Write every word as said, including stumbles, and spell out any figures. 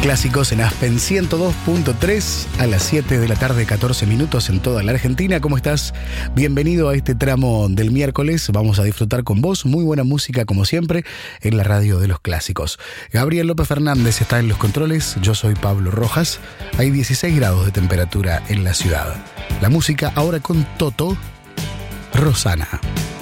Clásicos en Aspen ciento dos punto tres a las siete de la tarde, catorce minutos en toda la Argentina. ¿Cómo estás? Bienvenido a este tramo del miércoles. Vamos a disfrutar con vos muy buena música como siempre en la radio de los clásicos. Gabriel López Fernández está en los controles. Yo soy Pablo Rojas. Hay dieciséis grados de temperatura en la ciudad. La música ahora con Toto, Rosana.